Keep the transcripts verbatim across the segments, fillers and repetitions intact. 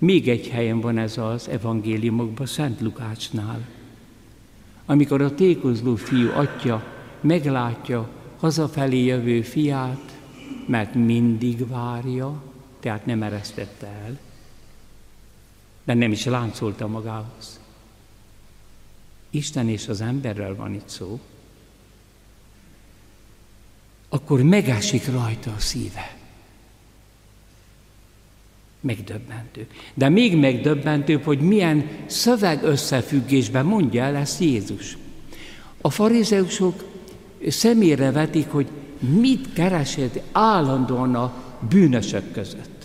Még egy helyen van ez az evangéliumokban, Szent Lukácsnál, amikor a tékozló fiú atya meglátja hazafelé jövő fiát, mert mindig várja, tehát nem eresztette el, de nem is láncolta magához. Isten és az emberrel van itt szó. Akkor megesik rajta a szíve. Megdöbbentő. De még megdöbbentőbb, hogy milyen szöveg összefüggésben mondja el ezt Jézus. A farizeusok szemére vetik, hogy mit keresed állandóan a bűnösök között.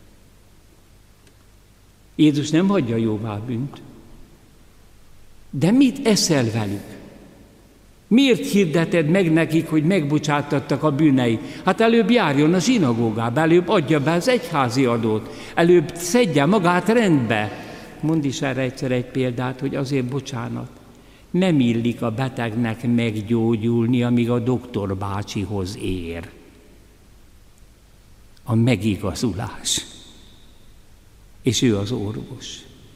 Jézus nem hagyja jóvá bűnt. De mit eszel velük? Miért hirdeted meg nekik, hogy megbocsátattak a bűnei? Hát előbb járjon a zsinagógába, előbb adja be az egyházi adót, előbb szedje magát rendbe. Mondd is erre egyszer egy példát, hogy azért bocsánat. Nem illik a betegnek meggyógyulni, amíg a doktor bácsihoz ér. A megigazulás. És ő az orvos.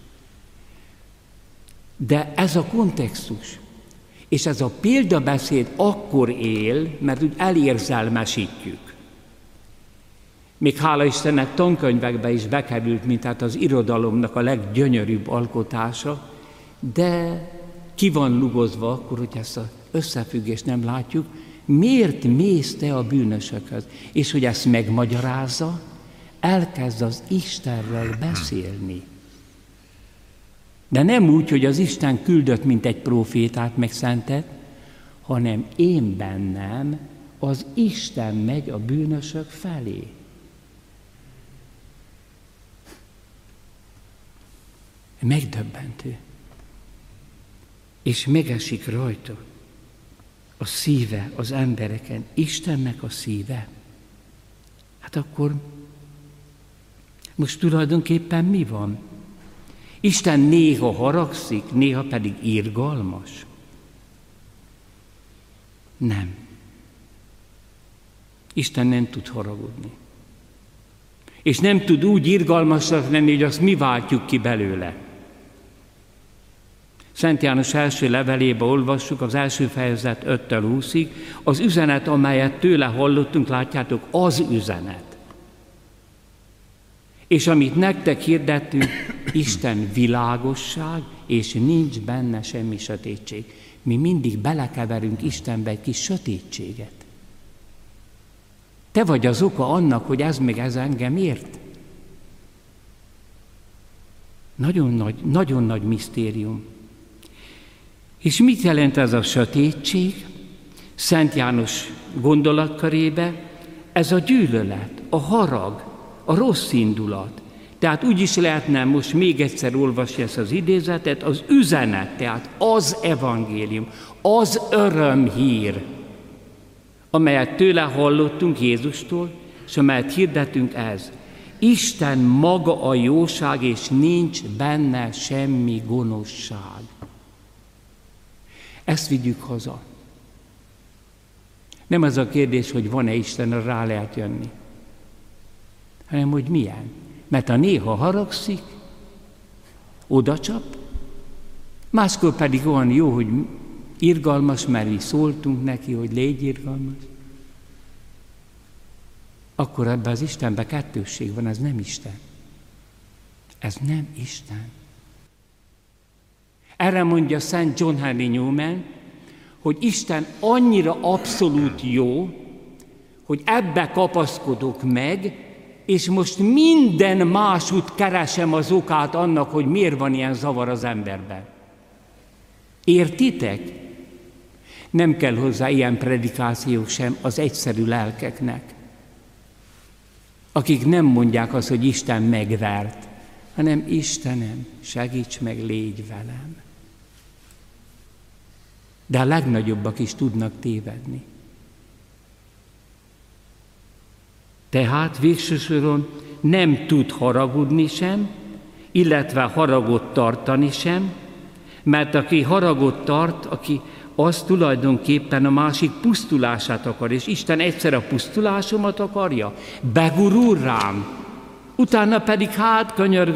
De ez a kontextus, és ez a példabeszéd akkor él, mert úgy elérzelmesítjük. Még hála Istennek tankönyvekbe is bekerült, mint hát az irodalomnak a leggyönyörűbb alkotása, de ki van lugozva akkor, hogy ezt az összefüggést nem látjuk, miért mész te a bűnösökhöz? És hogy ezt megmagyarázza, elkezd az Istenről beszélni. De nem úgy, hogy az Isten küldött, mint egy prófétát megszentet, hanem én bennem az Isten megy a bűnösök felé. Megdöbbentő. És megesik rajta a szíve az embereken, Istennek a szíve. Hát akkor most tulajdonképpen mi van? Isten néha haragszik, néha pedig irgalmas? Nem. Isten nem tud haragudni. És nem tud úgy irgalmasak lenni, hogy azt mi váltjuk ki belőle. Szent János első levelébe olvassuk, az első fejezet öttől húszig, az üzenet, amelyet tőle hallottunk, látjátok, az üzenet. És amit nektek hirdettünk, Isten világosság, és nincs benne semmi sötétség. Mi mindig belekeverünk Istenbe egy kis sötétséget. Te vagy az oka annak, hogy ez meg ez engem ért. Nagyon nagy, nagyon nagy misztérium. És mit jelent ez a sötétség? Szent János gondolatkörébe ez a gyűlölet, a harag, a rossz indulat. Tehát úgy is lehetne most még egyszer olvasni ezt az idézetet, az üzenet, tehát az evangélium, az örömhír, amelyet tőle hallottunk Jézustól, és amelyet hirdetünk ez. Isten maga a jóság, és nincs benne semmi gonoszság. Ezt vigyük haza. Nem az a kérdés, hogy van-e Isten, rá lehet jönni, hanem hogy milyen. Mert ha néha haragszik, odacsap, máskor pedig olyan jó, hogy irgalmas, mert mi szóltunk neki, hogy légy irgalmas, akkor ebben az Istenben kettősség van, ez nem Isten. Ez nem Isten. Erre mondja Szent John Henry Newman, hogy Isten annyira abszolút jó, hogy ebbe kapaszkodok meg, és most minden másút keresem az okát annak, hogy miért van ilyen zavar az emberben. Értitek? Nem kell hozzá ilyen predikáció sem az egyszerű lelkeknek, akik nem mondják azt, hogy Isten megvert, hanem Istenem, segíts meg, légy velem. De a legnagyobbak is tudnak tévedni. Tehát végső soron nem tud haragudni sem, illetve haragot tartani sem, mert aki haragot tart, aki az tulajdonképpen a másik pusztulását akar, és Isten egyszer a pusztulásomat akarja, begurul rám, utána pedig hát könyörgöm,